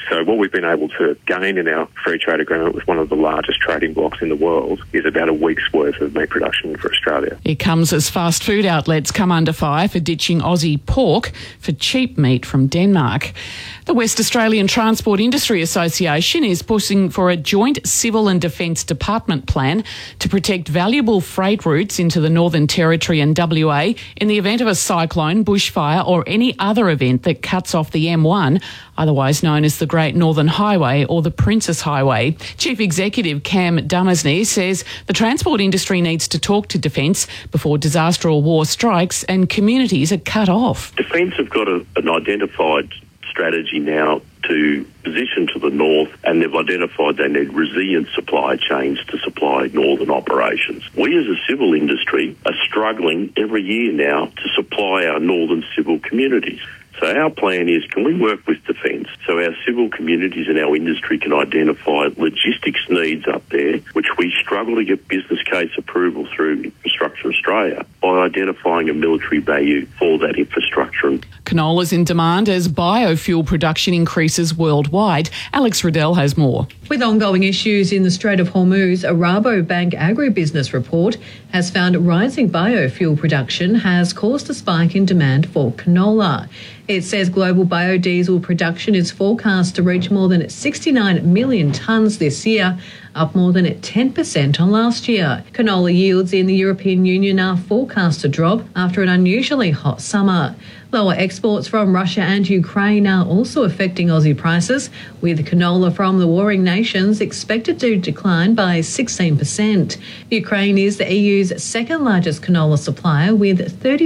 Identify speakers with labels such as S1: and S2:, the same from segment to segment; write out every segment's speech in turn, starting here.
S1: So what we've been able to gain in our free trade agreement with one of the largest trading blocs in the world is about a week's worth of meat production for Australia.
S2: It comes as fast food outlets come under fire for ditching Aussie pork for cheap meat from Denmark. The West Australian Transport Industry Association is pushing for a joint civil and defence department plan to protect valuable freight routes into the Northern Territory and WA in the event of a cyclone, bushfire or any other event that cuts off the M1, otherwise known as the Great Northern Highway or the Princess Highway. Chief Executive Cam Dummersney says the transport industry needs to talk to Defence before disaster or war strikes and communities are cut off.
S3: Defence have got an identified strategy now to position to the north, and they've identified they need resilient supply chains to supply northern operations. We as a civil industry are struggling every year now to supply our northern civil communities. So our plan is, can we work with Defence so our civil communities and our industry can identify logistics needs up there, which we struggle to get business case approval through Infrastructure Australia, by identifying a military value for that infrastructure.
S2: Canola is in demand as biofuel production increases worldwide. Alex Riddell has more.
S4: With ongoing issues in the Strait of Hormuz, a Rabobank agribusiness report has found rising biofuel production has caused a spike in demand for canola. It says global biodiesel production is forecast to reach more than 69 million tonnes this year, up more than 10% on last year. Canola yields in the European Union are forecast to drop after an unusually hot summer. Lower exports from Russia and Ukraine are also affecting Aussie prices, with canola from the warring nations expected to decline by 16%. Ukraine is the EU's second largest canola supplier, with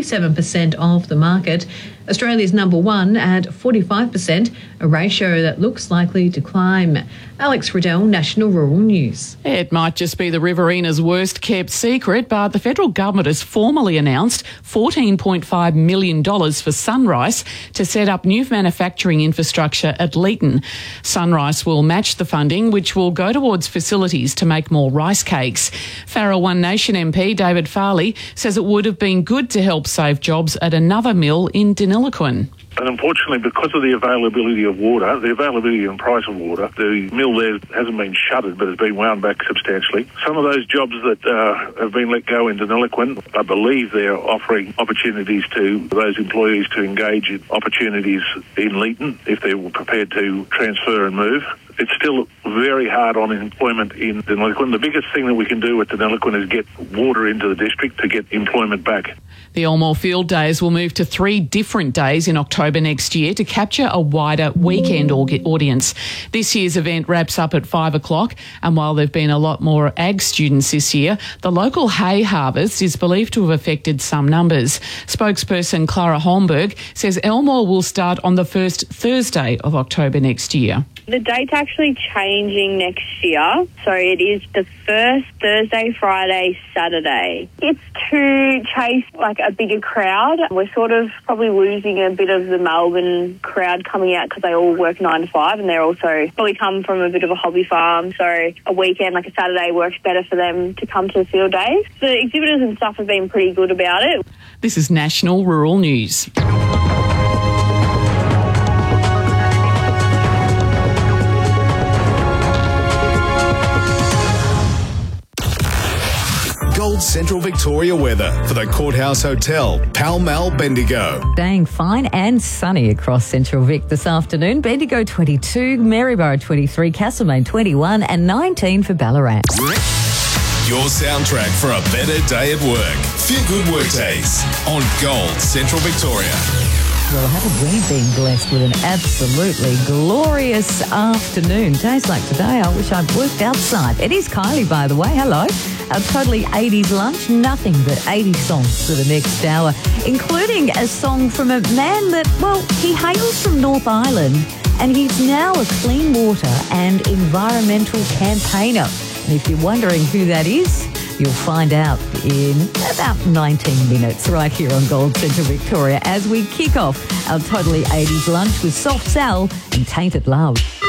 S4: 37% of the market. Australia's number one at 45%, a ratio that looks likely to climb. Alex Riddell, National Rural News.
S2: It might just be the Riverina's worst kept secret, but the federal government has formally announced $14.5 million for Sunrice to set up new manufacturing infrastructure at Leeton. Sunrice will match the funding, which will go towards facilities to make more rice cakes. Farrell One Nation MP David Farley says it would have been good to help save jobs at another mill in Deniliquin.
S5: But unfortunately, because of the availability of water, the availability and price of water, the mill there hasn't been shuttered but has been wound back substantially. Some of those jobs that have been let go in Deniliquin, I believe they're offering opportunities to those employees to engage in opportunities in Leeton if they were prepared to transfer and move. It's still very hard on employment in Deniliquin. The biggest thing that we can do with Deniliquin is get water into the district to get employment back.
S2: The Elmore Field Days will move to 3 different days in October next year to capture a wider weekend audience. This year's event wraps up at 5 o'clock, and while there have been a lot more ag students this year, the local hay harvest is believed to have affected some numbers. Spokesperson Clara Holmberg says Elmore will start on the first Thursday of October next year.
S6: The date's actually changing next year, so it is the first Thursday, Friday, Saturday. It's to chase like a bigger crowd. We're sort of probably losing a bit of the Melbourne crowd coming out because they all work 9 to 5 and they're also probably come from a bit of a hobby farm, so a weekend like a Saturday works better for them to come to the field days. The exhibitors and stuff have been pretty good about it.
S2: This is National Rural News.
S7: Central Victoria weather for the Courthouse Hotel, Pall Mall, Bendigo.
S8: Staying fine and sunny across Central Vic this afternoon. Bendigo 22, Maryborough 23, Castlemaine 21 and 19 for Ballarat.
S7: Your soundtrack for a better day at work. Feel good work days on Gold Central Victoria.
S8: Well, haven't we been blessed with an absolutely glorious afternoon? Days like today, I wish I'd worked outside. It is Kylie, by the way. Hello. A totally 80s lunch, nothing but 80s songs for the next hour, including a song from a man that, well, he hails from North Island and he's now a clean water and environmental campaigner. And if you're wondering who that is, you'll find out in about 19 minutes right here on Gold Central Victoria as we kick off our totally 80s lunch with Soft Cell and Tainted Love.